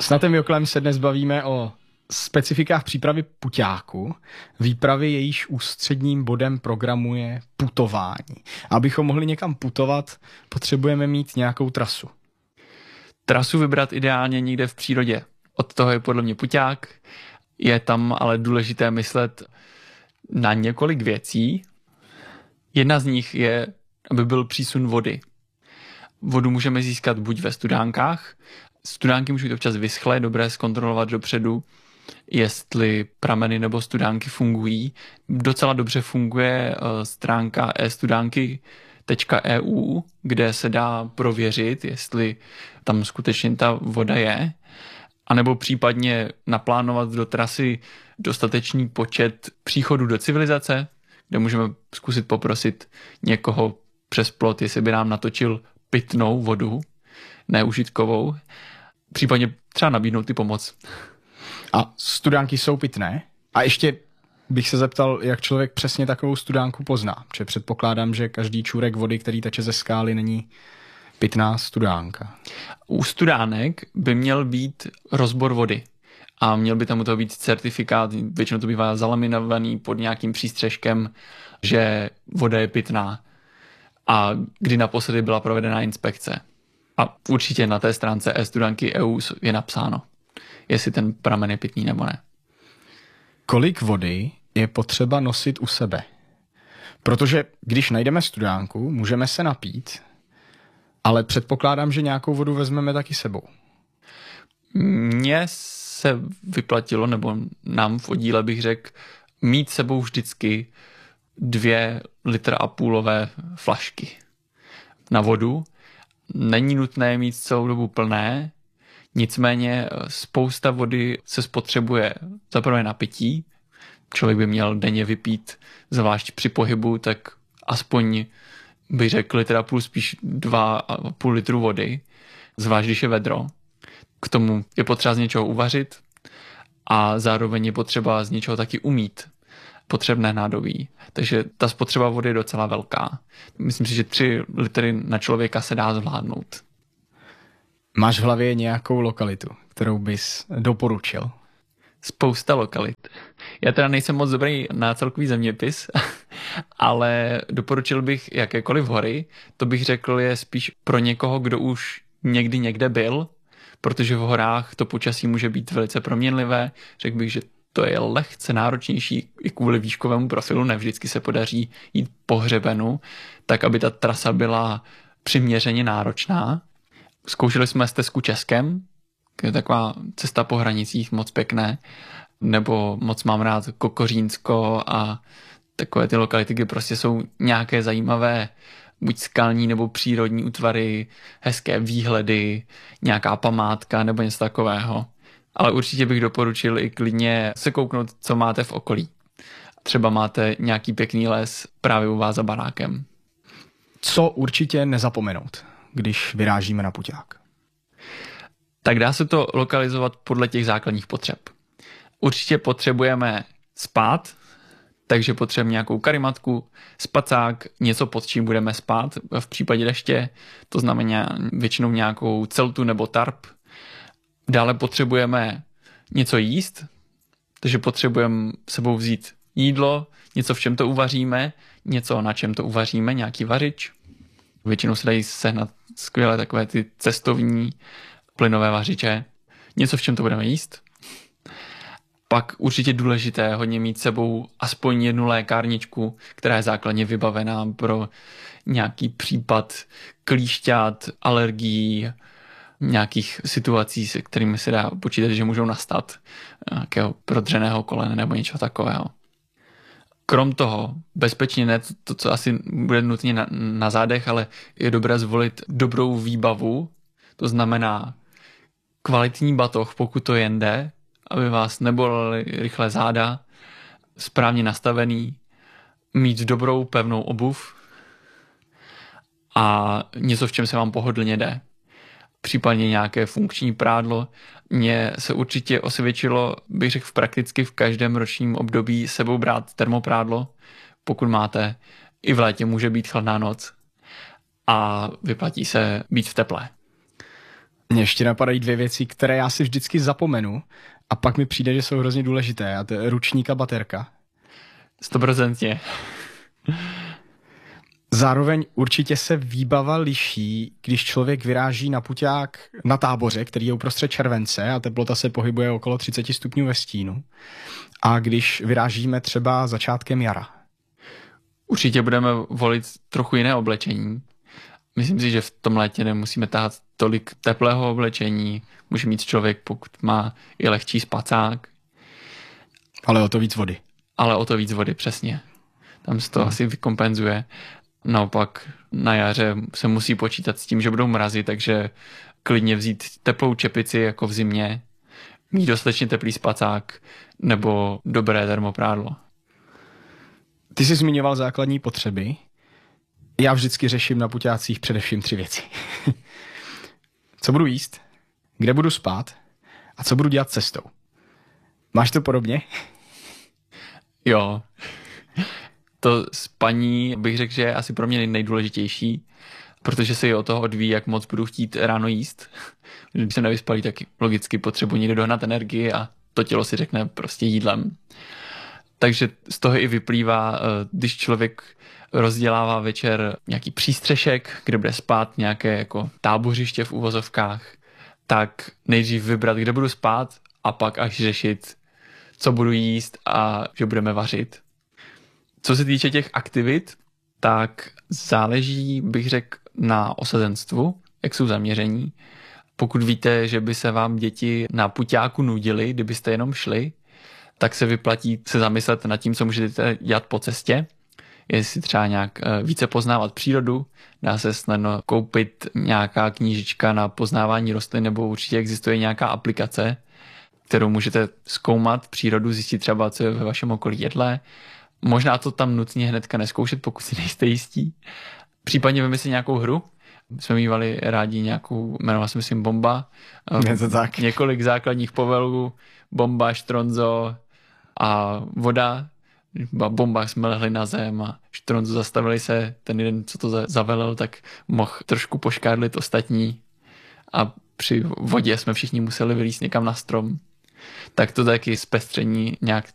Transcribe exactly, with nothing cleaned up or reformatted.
S Natem Joklem se dnes bavíme o specifikách přípravy puťáku, výpravy jejíž ústředním bodem programu je putování. Abychom mohli někam putovat, potřebujeme mít nějakou trasu. Trasu vybrat ideálně někde v přírodě. Od toho je podle mě puťák. Je tam ale důležité myslet na několik věcí. Jedna z nich je, aby byl přísun vody. Vodu můžeme získat buď ve studánkách. Studánky můžou být občas vyschlé, je dobré zkontrolovat dopředu, jestli prameny nebo studánky fungují. Docela dobře funguje stránka e studánky tečka e u, kde se dá prověřit, jestli tam skutečně ta voda je, anebo případně naplánovat do trasy dostatečný počet příchodů do civilizace, kde můžeme zkusit poprosit někoho přes plot, jestli by nám natočil pitnou vodu, neužitkovou, případně třeba nabídnout ty pomoc. A studánky jsou pitné? A ještě bych se zeptal, jak člověk přesně takovou studánku pozná. Protože předpokládám, že každý čůrek vody, který teče ze skály, není pitná studánka. U studánek by měl být rozbor vody. A měl by tam u toho být certifikát, většinou to bývá zalaminovaný pod nějakým přístřežkem, že voda je pitná. A kdy naposledy byla provedena inspekce. A určitě na té stránce e studánky tečka e u je napsáno, jestli ten pramen je pitný nebo ne. Kolik vody je potřeba nosit u sebe? Protože když najdeme studánku, můžeme se napít, ale předpokládám, že nějakou vodu vezmeme taky sebou. Mně se vyplatilo, nebo nám v oddíle bych řekl, mít sebou vždycky dvě litra a půlové flašky na vodu. Není nutné mít celou dobu plné, nicméně spousta vody se spotřebuje zaprvé na pití. Člověk by měl denně vypít, zvlášť při pohybu, tak aspoň bych řekl litr a půl, spíš dva a půl litru vody, zvlášť když je vedro. K tomu je potřeba z něčeho uvařit a zároveň je potřeba z něčeho taky umýt potřebné nádobí. Takže ta spotřeba vody je docela velká. Myslím si, že tři litry na člověka se dá zvládnout. Máš v hlavě nějakou lokalitu, kterou bys doporučil? Spousta lokalit. Já teda nejsem moc dobrý na celkový zeměpis, ale doporučil bych jakékoliv hory. To bych řekl je spíš pro někoho, kdo už někdy někde byl, protože v horách to počasí může být velice proměnlivé. Řekl bych, že to je lehce náročnější i kvůli výškovému profilu, ne vždycky se podaří jít po hřebenu, tak aby ta trasa byla přiměřeně náročná. Zkoušeli jsme stezku Českem, je taková cesta po hranicích, moc pěkné, nebo moc mám rád Kokořínsko a takové ty lokality, kde prostě jsou nějaké zajímavé buď skalní nebo přírodní útvary, hezké výhledy, nějaká památka nebo něco takového. Ale určitě bych doporučil i klidně se kouknout, co máte v okolí. Třeba máte nějaký pěkný les právě u vás za barákem. Co určitě nezapomenout, když vyrážíme na puťák? Tak dá se to lokalizovat podle těch základních potřeb. Určitě potřebujeme spát, takže potřebujeme nějakou karimatku, spacák, něco pod čím budeme spát. V případě deště to znamená většinou nějakou celtu nebo tarp. Dále potřebujeme něco jíst, takže potřebujeme sebou vzít jídlo, něco, v čem to uvaříme, něco, na čem to uvaříme, nějaký vařič. Většinou se dají sehnat skvělé takové ty cestovní plynové vařiče. Něco, v čem to budeme jíst. Pak určitě důležité hodně mít sebou aspoň jednu lékárničku, která je základně vybavená pro nějaký případ klíšťat, alergií, nějakých situací, se kterými se dá počítat, že můžou nastat, nějakého prodřeného kolene nebo něčeho takového. Krom toho, bezpečně ne to, co asi bude nutně na, na zádech, ale je dobré zvolit dobrou výbavu, to znamená kvalitní batoh, pokud to jen jde, aby vás nebolely rychle záda, správně nastavený, mít dobrou pevnou obuv a něco, v čem se vám pohodlně jde. Případně nějaké funkční prádlo. Mně se určitě osvědčilo, bych řekl prakticky v každém ročním období sebou brát termoprádlo, pokud máte. I v létě může být chladná noc a vyplatí se být v teple. Mně ještě napadají dvě věci, které já si vždycky zapomenu a pak mi přijde, že jsou hrozně důležité. A to je ručník a baterka. Stoprocentně. Zároveň určitě se výbava liší, když člověk vyráží na puťák na táboře, který je uprostřed července a teplota se pohybuje okolo třicet stupňů ve stínu. A když vyrážíme třeba začátkem jara. Určitě budeme volit trochu jiné oblečení. Myslím si, že v tom létě nemusíme tahat tolik teplého oblečení. Může mít člověk, pokud má i lehčí spacák. Ale o to víc vody. Ale o to víc vody, přesně. Tam se to hmm. asi vykompenzuje. Naopak na jaře se musí počítat s tím, že budou mrazy, takže klidně vzít teplou čepici jako v zimě, mít dostatečně teplý spacák nebo dobré termoprádlo. Ty jsi zmiňoval základní potřeby. Já vždycky řeším na puťácích především tři věci. Co budu jíst, kde budu spát a co budu dělat cestou. Máš to podobně? Jo. To spaní bych řekl, že je asi pro mě nejdůležitější, protože se i od toho odvíjí, jak moc budu chtít ráno jíst. Když jsem nevyspalý, tak logicky potřebuji někde dohnat energii a to tělo si řekne prostě jídlem. Takže z toho i vyplývá, když člověk rozdělává večer nějaký přístřešek, kde bude spát, nějaké jako tábořiště v uvozovkách, tak nejdřív vybrat, kde budu spát a pak až řešit, co budu jíst a že budeme vařit. Co se týče těch aktivit, tak záleží, bych řekl, na osazenstvu, jak jsou zaměření. Pokud víte, že by se vám děti na puťáku nudily, kdybyste jenom šli, tak se vyplatí se zamyslet nad tím, co můžete dělat po cestě. Jestli třeba nějak více poznávat přírodu, dá se snadno koupit nějaká knížička na poznávání rostlin, nebo určitě existuje nějaká aplikace, kterou můžete zkoumat přírodu, zjistit třeba, co je ve vašem okolí jedlé. Možná to tam nutně hnedka neskoušet, pokud si nejste jistí. Případně vymyslet nějakou hru. Jsme mývali rádi nějakou, jmenovala se myslím Bomba. Je to tak. Několik základních povelů, Bomba, Štronzo a voda. Bomba jsme lehli na zem a Štronzo zastavili se, ten jeden, co to zavelel, tak mohl trošku poškádlit ostatní a při vodě jsme všichni museli vylízt někam na strom. Tak to taky zpestření nějak